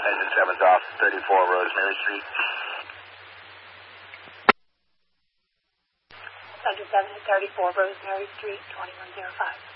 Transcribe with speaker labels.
Speaker 1: Engine 7's off, 34 Rosemary Street.
Speaker 2: Engine 7 at 34 Rosemary Street, 2105.